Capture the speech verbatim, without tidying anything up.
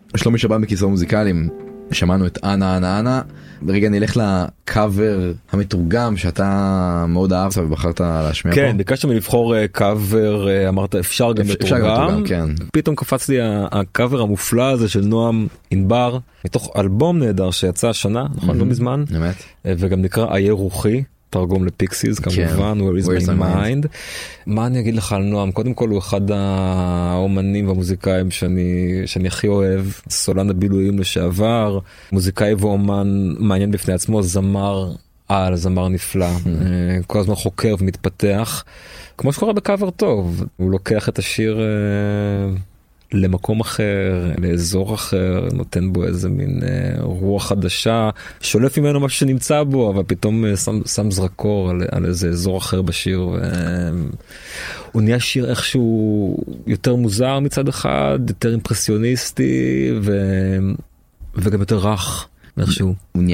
שלומי שבא בכיסאות מוזיקליים, שמענו את אנה אנה אנה, ברגע נלך לקאבר המתורגם שאתה מאוד אהבת ובחרת להשמיע פה. כן, ביקשת לבחור קאבר, אמרת אפשר גם מתורגם, פתאום קפץ לי הקאבר המופלא הזה של נועם ענבר, מתוך אלבום נהדר שיצא השנה, נכון, לא מזמן, וגם נקרא איה רוחי, תרגום לפיקסיז כמובן, Where is my mind. מה אני אגיד לך על נועם? קודם כל הוא אחד האומנים והמוזיקאים שאני, שאני הכי אוהב, סולן הבילויים לשעבר, מוזיקאי ואומן מעניין בפני עצמו, זמר על, זמר נפלא, כל הזמן חוקר ומתפתח, כמו שקורה בקאבר טוב, הוא לוקח את השיר למקום אחר, לאזור אחר, נותן בו איזה מין אה, רוח חדשה, שולף ממנו משהו שנמצא בו, אבל פתאום אה, שם, שם זרקור על, על איזה אזור אחר בשיר. ו... הוא נהיה שיר איכשהו יותר מוזר מצד אחד, יותר אימפרסיוניסטי, ו... וגם יותר רך איכשהו.